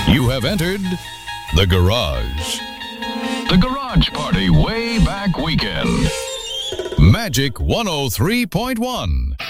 You have entered the garage. The Garage Party Way Back Weekend. Magic 103.1.